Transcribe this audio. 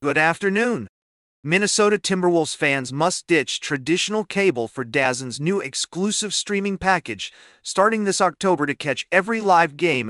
Good afternoon. Minnesota Timberwolves fans must ditch traditional cable for DAZN's new exclusive streaming package, starting this October to catch every live game